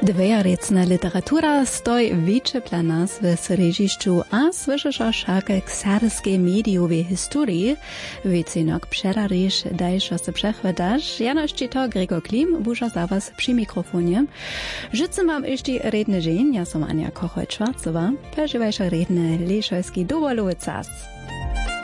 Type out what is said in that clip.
Dvejaricna literatura stoi wicze dla nas w srežišću, a słyszesza však k serbskiej mediowej historii. Wycinok przerarisz, dajszo se przechwydasz. Janoś to Gregor Klim, buża za was przy mikrofonie. Życzę wam jeszcze redny dzień, ja som Ania Kochoj-Czwarcowa. Przeżywajże redny leszojski dowolowy czas.